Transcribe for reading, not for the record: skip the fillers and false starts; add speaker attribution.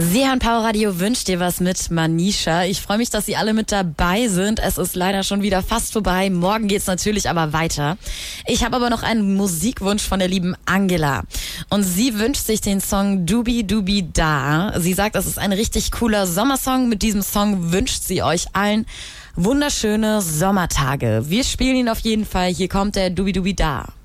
Speaker 1: Sie hören Power Radio wünscht dir was mit Manisha. Ich freue mich, dass Sie alle mit dabei sind. Es ist leider schon wieder fast vorbei. Morgen geht's natürlich aber weiter. Ich habe aber noch einen Musikwunsch von der lieben Angela. Und sie wünscht sich den Song Dubi Dubi Da. Sie sagt, das ist ein richtig cooler Sommersong. Mit diesem Song wünscht sie euch allen wunderschöne Sommertage. Wir spielen ihn auf jeden Fall. Hier kommt der Dubi Dubi Da.